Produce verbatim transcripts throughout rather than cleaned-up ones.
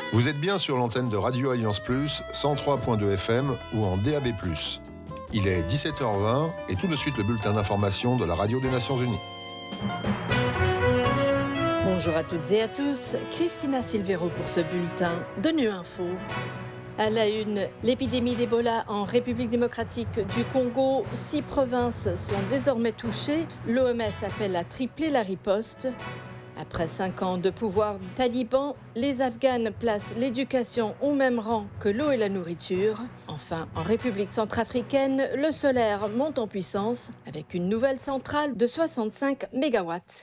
Vous êtes bien sur l'antenne de Radio Alliance Plus, cent trois virgule deux F M ou en D A B plus. Il est dix-sept heures vingt et tout de suite le bulletin d'information de la Radio des Nations Unies. Bonjour à toutes et à tous, Christina Silvero pour ce bulletin de Nu Info. À la une, l'épidémie d'Ebola en République démocratique du Congo. Six provinces sont désormais touchées. L'O M S appelle à tripler la riposte. Après cinq ans de pouvoir taliban, les Afghanes placent l'éducation au même rang que l'eau et la nourriture. Enfin, en République centrafricaine, le solaire monte en puissance avec une nouvelle centrale de soixante-cinq mégawatts.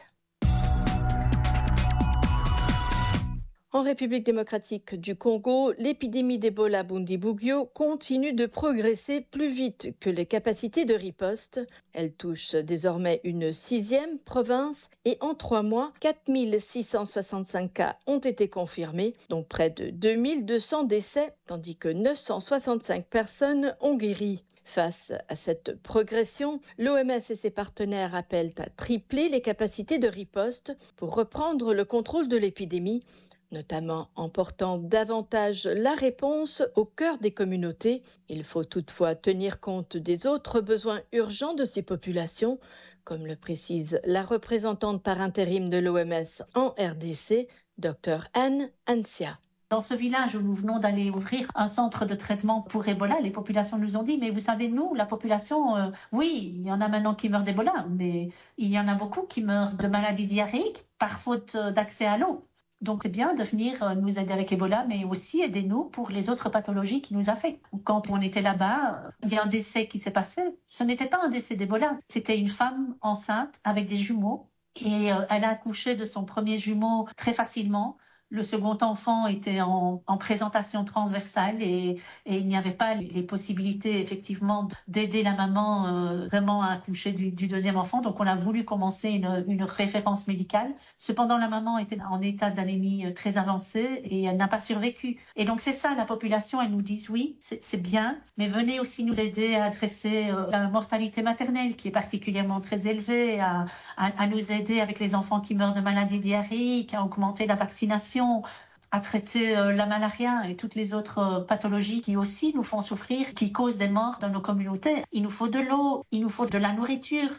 En République démocratique du Congo, l'épidémie d'Ebola Bundibugyo continue de progresser plus vite que les capacités de riposte. Elle touche désormais une sixième province et en trois mois, quatre mille six cent soixante-cinq cas ont été confirmés, dont près de deux mille deux cents décès, tandis que neuf cent soixante-cinq personnes ont guéri. Face à cette progression, l'O M S et ses partenaires appellent à tripler les capacités de riposte pour reprendre le contrôle de l'épidémie, notamment en portant davantage la réponse au cœur des communautés. Il faut toutefois tenir compte des autres besoins urgents de ces populations, comme le précise la représentante par intérim de l'O M S en R D C, Dr Anne Ansia. Dans ce village où nous venons d'aller ouvrir un centre de traitement pour Ebola, les populations nous ont dit, mais vous savez, nous, la population, euh, oui, il y en a maintenant qui meurent d'Ebola, mais il y en a beaucoup qui meurent de maladies diarrhéiques par faute d'accès à l'eau. Donc c'est bien de venir nous aider avec Ebola, mais aussi aidez-nous pour les autres pathologies qui nous affectent. Quand on était là-bas, il y a un décès qui s'est passé. Ce n'était pas un décès d'Ebola, c'était une femme enceinte avec des jumeaux et euh, elle a accouché de son premier jumeau très facilement. Le second enfant était en, en présentation transversale et, et il n'y avait pas les possibilités effectivement d'aider la maman euh, vraiment à accoucher du, du deuxième enfant. Donc on a voulu commencer une, une référence médicale. Cependant, la maman était en état d'anémie très avancée et elle n'a pas survécu. Et donc c'est ça, la population, elle nous dit oui, c'est, c'est bien, mais venez aussi nous aider à adresser euh, la mortalité maternelle qui est particulièrement très élevée, à, à, à nous aider avec les enfants qui meurent de maladies diarrhéiques, à augmenter la vaccination, à traiter euh, la malaria et toutes les autres euh, pathologies qui aussi nous font souffrir, qui causent des morts dans nos communautés. Il nous faut de l'eau, il nous faut de la nourriture.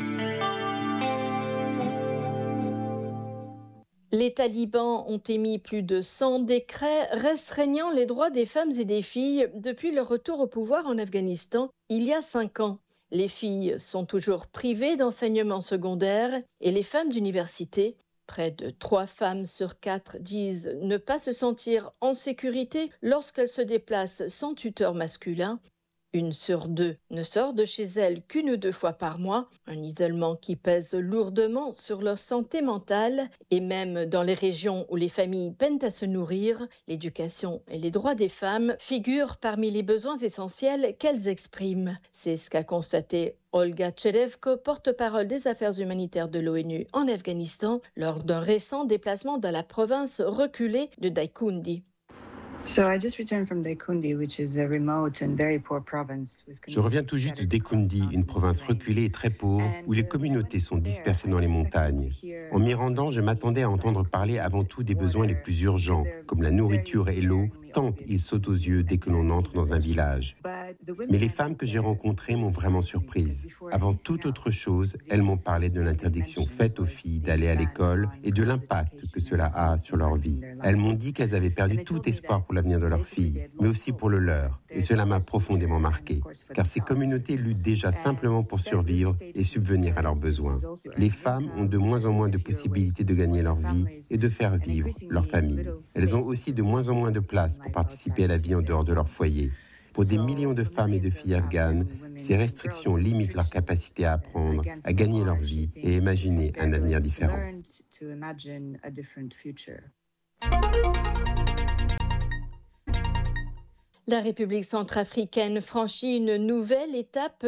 Les talibans ont émis plus de cent décrets restreignant les droits des femmes et des filles depuis leur retour au pouvoir en Afghanistan il y a cinq ans. Les filles sont toujours privées d'enseignement secondaire et les femmes d'université. Près de trois femmes sur quatre disent ne pas se sentir en sécurité lorsqu'elles se déplacent sans tuteur masculin. Une sur deux ne sort de chez elle qu'une ou deux fois par mois, un isolement qui pèse lourdement sur leur santé mentale. Et même dans les régions où les familles peinent à se nourrir, l'éducation et les droits des femmes figurent parmi les besoins essentiels qu'elles expriment. C'est ce qu'a constaté Olga Tcherevko, porte-parole des affaires humanitaires de l'ONU en Afghanistan, lors d'un récent déplacement dans la province reculée de Daikundi. Je reviens tout juste de Daikundi, une province reculée et très pauvre, où les communautés sont dispersées dans les montagnes. En m'y rendant, je m'attendais à entendre parler avant tout des besoins les plus urgents, comme la nourriture et l'eau, tant ils sautent aux yeux dès que l'on entre dans un village. Mais les femmes que j'ai rencontrées m'ont vraiment surprise. Avant toute autre chose, elles m'ont parlé de l'interdiction faite aux filles d'aller à l'école et de l'impact que cela a sur leur vie. Elles m'ont dit qu'elles avaient perdu tout espoir pour l'avenir de leurs filles, mais aussi pour le leur. Et cela m'a profondément marqué, car ces communautés luttent déjà simplement pour survivre et subvenir à leurs besoins. Les femmes ont de moins en moins de possibilités de gagner leur vie et de faire vivre leur famille. Elles ont aussi de moins en moins de place pour participer à la vie en dehors de leur foyer. Pour des millions de femmes et de filles afghanes, ces restrictions limitent leur capacité à apprendre, à gagner leur vie et à imaginer un avenir différent. La République centrafricaine franchit une nouvelle étape